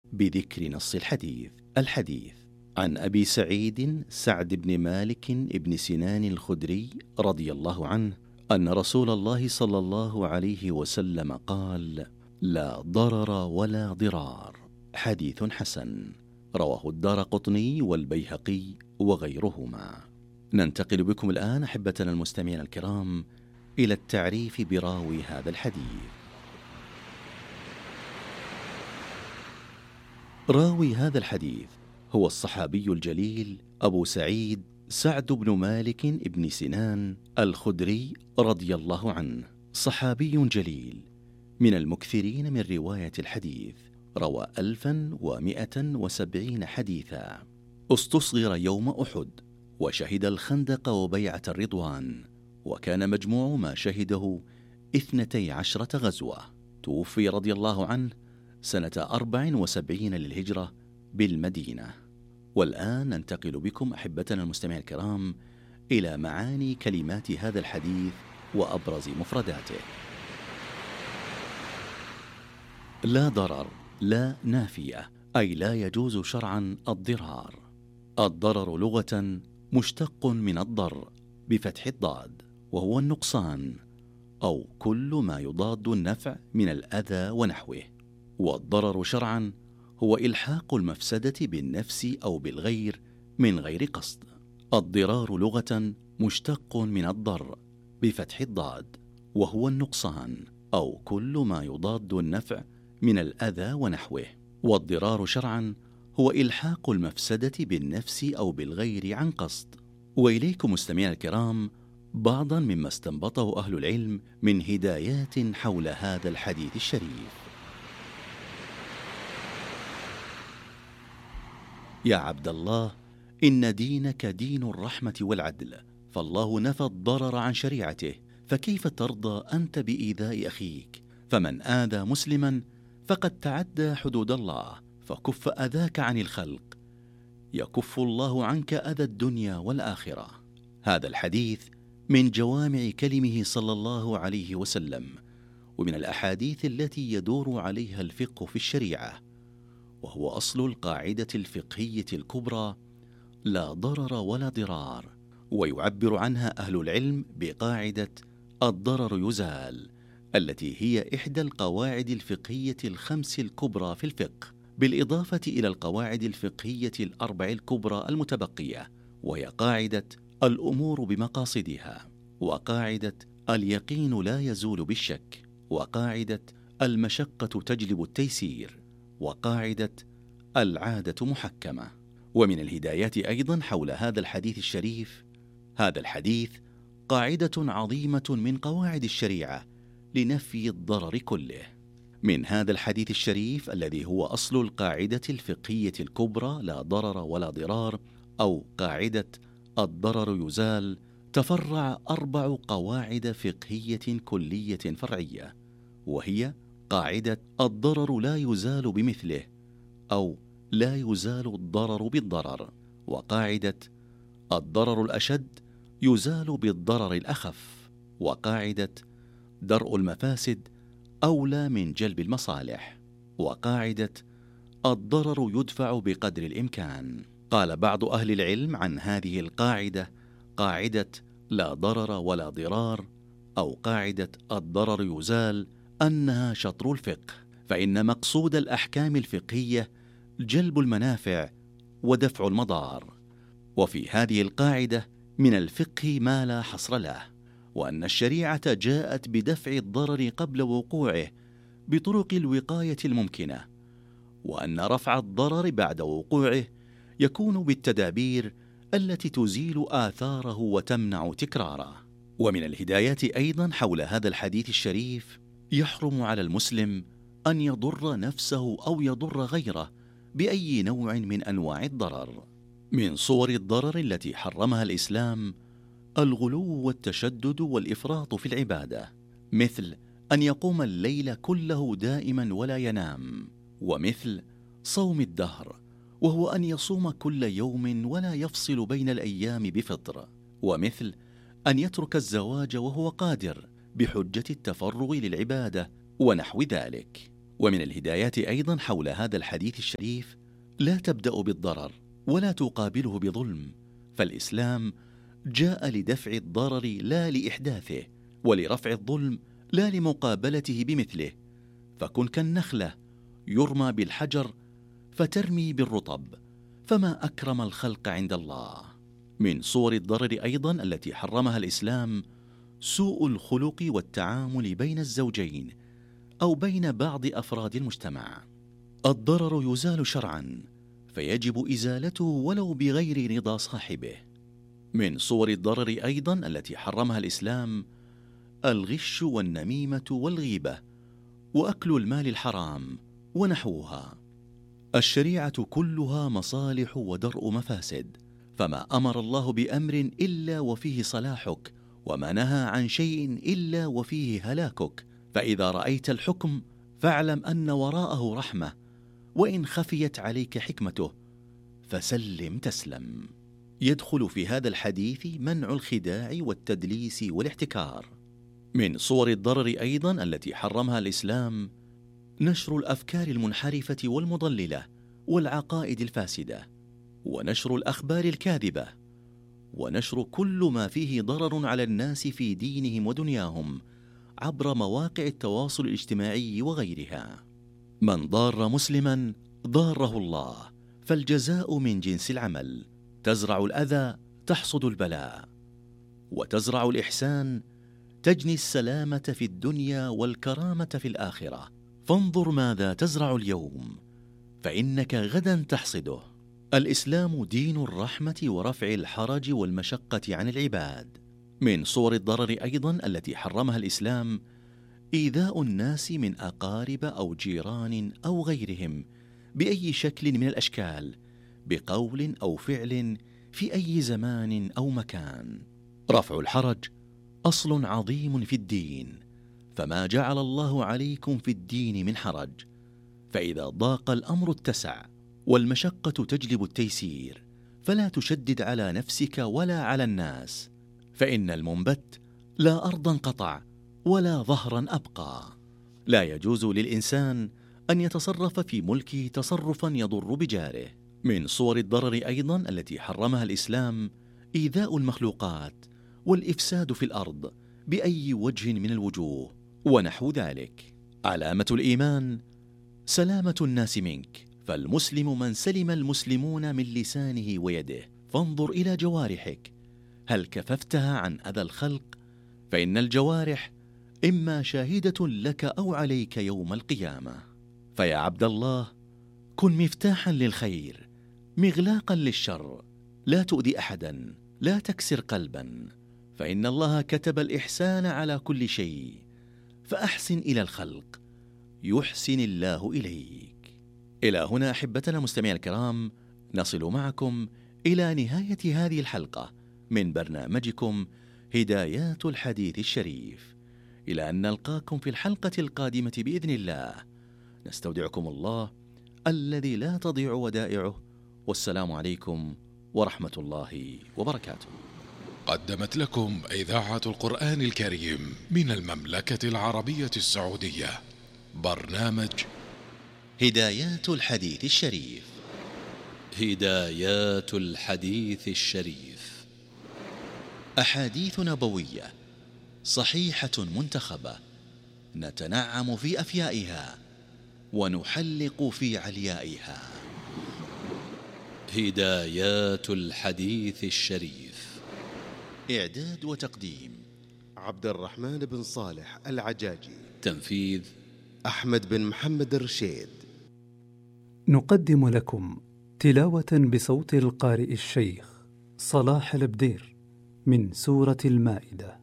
بذكر نص الحديث عن أبي سعيد سعد بن مالك بن سنان الخدري رضي الله عنه أن رسول الله صلى الله عليه وسلم قال: لا ضرر ولا ضرار. حديث حسن، رواه الدارقطني والبيهقي وغيرهما. ننتقل بكم الآن أحبتنا المستمعين الكرام إلى التعريف براوي هذا الحديث. راوي هذا الحديث هو الصحابي الجليل أبو سعيد سعد بن مالك بن سنان الخدري رضي الله عنه، صحابي جليل من المكثرين من رواية الحديث، روى 1170 حديثا. استصغر يوم أحد وشهد الخندق وبيعة الرضوان، وكان مجموع ما شهده 12 غزوة. توفي رضي الله عنه سنة 74 للهجرة بالمدينة. والآن ننتقل بكم أحبتنا المستمعين الكرام إلى معاني كلمات هذا الحديث وأبرز مفرداته. لا ضرر، لا نافية، أي لا يجوز شرعا الضرار. الضرر لغة مشتق من الضر بفتح الضاد، وهو النقصان أو كل ما يضاد النفع من الأذى ونحوه. والضرر شرعا هو إلحاق المفسدة بالنفس أو بالغير من غير قصد. الضرار لغة مشتق من الضر بفتح الضاد، وهو النقصان أو كل ما يضاد النفع من الأذى ونحوه. والضرار شرعا هو إلحاق المفسدة بالنفس أو بالغير عن قصد. وإليكم مستمعين الكرام بعضا مما استنبطه أهل العلم من هدايات حول هذا الحديث الشريف. يا عبد الله، إن دينك دين الرحمة والعدل، فالله نفى الضرر عن شريعته، فكيف ترضى أنت بإيذاء أخيك؟ فمن آذى مسلما فقد تعدى حدود الله، فكف أذاك عن الخلق يكف الله عنك أذى الدنيا والآخرة. هذا الحديث من جوامع كلمه صلى الله عليه وسلم، ومن الأحاديث التي يدور عليها الفقه في الشريعة، وهو أصل القاعدة الفقهية الكبرى: لا ضرر ولا ضرار. ويعبر عنها أهل العلم بقاعدة الضرر يزال، التي هي إحدى القواعد الفقهية الخمس الكبرى في الفقه، بالإضافة إلى القواعد الفقهية الأربع الكبرى المتبقية، وهي قاعدة الأمور بمقاصدها، وقاعدة اليقين لا يزول بالشك، وقاعدة المشقة تجلب التيسير، وقاعدة العادة محكمة. ومن الهدايات أيضا حول هذا الحديث الشريف: هذا الحديث قاعدة عظيمة من قواعد الشريعة لنفي الضرر كله. من هذا الحديث الشريف الذي هو أصل القاعدة الفقهية الكبرى لا ضرر ولا ضرار، أو قاعدة الضرر يزال، تفرع 4 قواعد فقهية كلية فرعية، وهي قاعدة الضرر لا يزال بمثله، أو لا يزال الضرر بالضرر، وقاعدة الضرر الأشد يزال بالضرر الأخف، وقاعدة درء المفاسد أولى من جلب المصالح، وقاعدة الضرر يدفع بقدر الإمكان. قال بعض أهل العلم عن هذه القاعدة: قاعدة لا ضرر ولا ضرار، أو قاعدة الضرر يزال، أنها شطر الفقه، فإن مقصود الأحكام الفقهية جلب المنافع ودفع المضار. وفي هذه القاعدة من الفقه ما لا حصر له، وأن الشريعة جاءت بدفع الضرر قبل وقوعه بطرق الوقاية الممكنة، وأن رفع الضرر بعد وقوعه يكون بالتدابير التي تزيل آثاره وتمنع تكراره. ومن الهدايات أيضا حول هذا الحديث الشريف: يحرم على المسلم أن يضر نفسه أو يضر غيره بأي نوع من أنواع الضرر. من صور الضرر التي حرمها الإسلام الغلو والتشدد والإفراط في العبادة، مثل أن يقوم الليل كله دائما ولا ينام، ومثل صوم الدهر وهو أن يصوم كل يوم ولا يفصل بين الأيام بفطر، ومثل أن يترك الزواج وهو قادر بحجة التفرغ للعبادة ونحو ذلك. ومن الهدايات أيضا حول هذا الحديث الشريف: لا تبدأ بالضرر ولا تقابله بظلم، فالإسلام جاء لدفع الضرر لا لإحداثه، ولرفع الظلم لا لمقابلته بمثله. فكن كالنخلة يرمى بالحجر فترمي بالرطب، فما أكرم الخلق عند الله. من صور الضرر أيضا التي حرمها الإسلام سوء الخلق والتعامل بين الزوجين أو بين بعض أفراد المجتمع. الضرر يزال شرعا، فيجب إزالته ولو بغير رضا صاحبه. من صور الضرر أيضا التي حرمها الإسلام الغش والنميمة والغيبة وأكل المال الحرام ونحوها. الشريعة كلها مصالح ودرء مفاسد، فما أمر الله بأمر إلا وفيه صلاحك، وما نهى عن شيء إلا وفيه هلاكك. فإذا رأيت الحكم فاعلم أن وراءه رحمة، وإن خفيت عليك حكمته فسلم تسلم. يدخل في هذا الحديث منع الخداع والتدليس والاحتكار. من صور الضرر أيضا التي حرمها الإسلام نشر الأفكار المنحرفة والمضللة والعقائد الفاسدة، ونشر الأخبار الكاذبة، ونشر كل ما فيه ضرر على الناس في دينهم ودنياهم عبر مواقع التواصل الاجتماعي وغيرها. من ضار مسلما ضاره الله، فالجزاء من جنس العمل. تزرع الأذى تحصد البلاء، وتزرع الإحسان تجني السلامة في الدنيا والكرامة في الآخرة. فانظر ماذا تزرع اليوم، فإنك غدا تحصده. الإسلام دين الرحمة ورفع الحرج والمشقة عن العباد. من صور الضرر أيضا التي حرمها الإسلام إيذاء الناس من أقارب أو جيران أو غيرهم بأي شكل من الأشكال، بقول أو فعل، في أي زمان أو مكان. رفع الحرج أصل عظيم في الدين، فما جعل الله عليكم في الدين من حرج، فإذا ضاق الأمر اتسع، والمشقة تجلب التيسير، فلا تشدد على نفسك ولا على الناس، فإن المنبت لا أرضا قطع ولا ظهرا أبقى. لا يجوز للإنسان أن يتصرف في ملكه تصرفا يضر بجاره. من صور الضرر أيضا التي حرمها الإسلام إيذاء المخلوقات والإفساد في الأرض بأي وجه من الوجوه ونحو ذلك. علامة الإيمان سلامة الناس منك، فالمسلم من سلم المسلمون من لسانه ويده. فانظر إلى جوارحك، هل كففتها عن أذى الخلق؟ فإن الجوارح إما شاهدة لك أو عليك يوم القيامة. فيا عبد الله، كن مفتاحا للخير مغلاقا للشر، لا تؤذي أحدا، لا تكسر قلبا، فإن الله كتب الإحسان على كل شيء، فأحسن إلى الخلق يحسن الله إليك. إلى هنا أحبتنا مستمعي الكرام نصل معكم إلى نهاية هذه الحلقة من برنامجكم هدايات الحديث الشريف، إلى أن نلقاكم في الحلقة القادمة بإذن الله. نستودعكم الله الذي لا تضيع ودائعه، والسلام عليكم ورحمة الله وبركاته. قدمت لكم إذاعة القرآن الكريم من المملكة العربية السعودية برنامج هدايات الحديث الشريف. هدايات الحديث الشريف، أحاديث نبوية صحيحة منتخبة، نتنعم في أفيائها ونحلق في عليائها. هدايات الحديث الشريف، إعداد وتقديم عبد الرحمن بن صالح العجاجي، تنفيذ أحمد بن محمد الرشيد. نقدم لكم تلاوة بصوت القارئ الشيخ صلاح البدير من سورة المائدة.